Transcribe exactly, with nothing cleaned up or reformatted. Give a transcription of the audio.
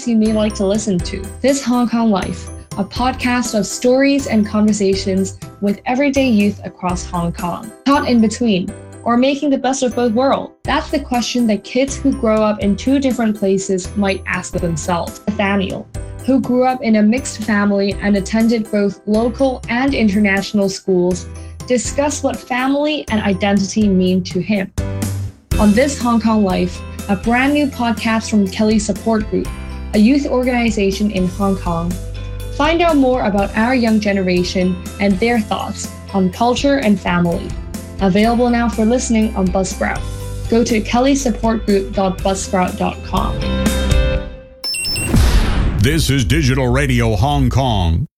you may like to listen to. This Hong Kong Life, a podcast of stories and conversations with everyday youth across Hong Kong. Caught in between, or making the best of both worlds? That's the question that kids who grow up in two different places might ask themselves. Nathaniel, who grew up in a mixed family and attended both local and international schools, discussed what family and identity mean to him. On This Hong Kong Life, a brand new podcast from Kelly Support Group, a youth organization in Hong Kong. Find out more about our young generation and their thoughts on culture and family. Available now for listening on Buzzsprout. Go to kelly support group dot buzzsprout dot com. This is Digital Radio Hong Kong.